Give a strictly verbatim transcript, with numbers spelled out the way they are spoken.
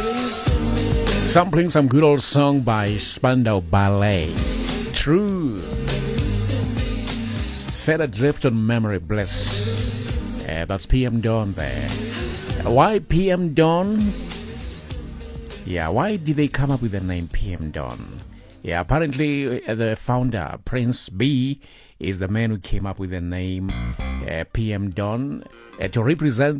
Sampling some good old song by Spandau Ballet. True. Set adrift on memory bliss. Uh, that's P M Dawn there. Why P M Dawn? Yeah, why did they come up with the name P M Dawn? Yeah, apparently uh, the founder, Prince B, is the man who came up with the name uh, P M Dawn uh, to represent